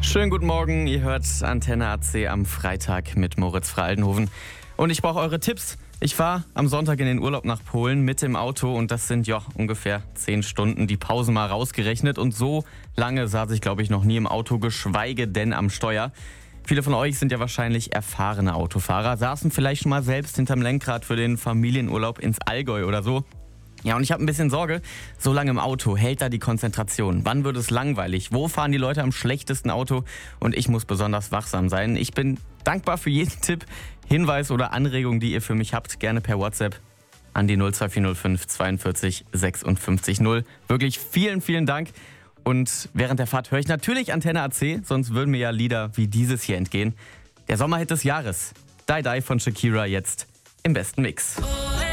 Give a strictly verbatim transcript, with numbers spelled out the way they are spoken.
Schönen guten Morgen, ihr hört Antenne A C am Freitag mit Moritz Frey-Aldenhoven. Und ich brauche eure Tipps. Ich fahre am Sonntag in den Urlaub nach Polen mit dem Auto und das sind ja ungefähr zehn Stunden, die Pause mal rausgerechnet. Und so lange saß ich, glaube ich, noch nie im Auto, geschweige denn am Steuer. Viele von euch sind ja wahrscheinlich erfahrene Autofahrer, saßen vielleicht schon mal selbst hinterm Lenkrad für den Familienurlaub ins Allgäu oder so. Ja, und ich habe ein bisschen Sorge, so lange im Auto, hält da die Konzentration? Wann wird es langweilig? Wo fahren die Leute am schlechtesten Auto? Und ich muss besonders wachsam sein. Ich bin dankbar für jeden Tipp, Hinweis oder Anregung, die ihr für mich habt. Gerne per WhatsApp an die null zwei vier null fünf zweiundvierzig sechsundfünfzig null. Wirklich vielen, vielen Dank. Und während der Fahrt höre ich natürlich Antenne A C, sonst würden mir ja Lieder wie dieses hier entgehen. Der Sommerhit des Jahres, Die Die von Shakira, jetzt im besten Mix.